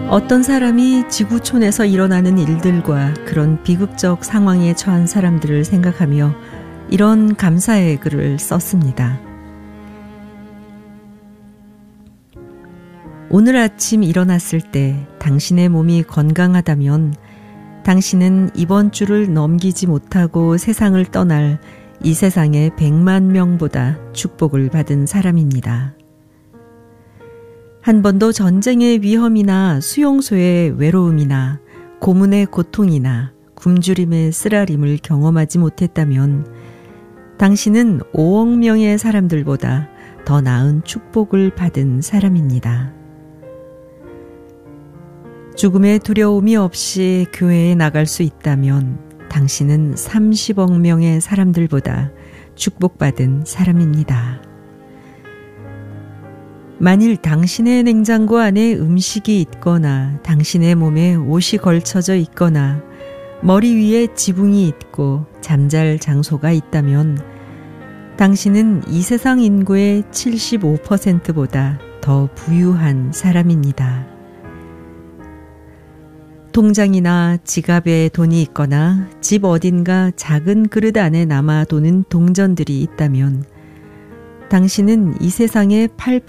어떤 사람이 지구촌에서 일어나는 일들과 그런 비극적 상황에 처한 사람들을 생각하며 이런 감사의 글을 썼습니다. 오늘 아침 일어났을 때 당신의 몸이 건강하다면 당신은 이번 주를 넘기지 못하고 세상을 떠날 이 세상의 100만 명보다 축복을 받은 사람입니다. 한 번도 전쟁의 위험이나 수용소의 외로움이나 고문의 고통이나 굶주림의 쓰라림을 경험하지 못했다면 당신은 5억 명의 사람들보다 더 나은 축복을 받은 사람입니다. 죽음의 두려움이 없이 교회에 나갈 수 있다면 당신은 30억 명의 사람들보다 축복받은 사람입니다. 만일 당신의 냉장고 안에 음식이 있거나 당신의 몸에 옷이 걸쳐져 있거나 머리 위에 지붕이 있고 잠잘 장소가 있다면 당신은 이 세상 인구의 75%보다 더 부유한 사람입니다. 통장이나 지갑에 돈이 있거나 집 어딘가 작은 그릇 안에 남아 도는 동전들이 있다면 당신은 이 세상의 8%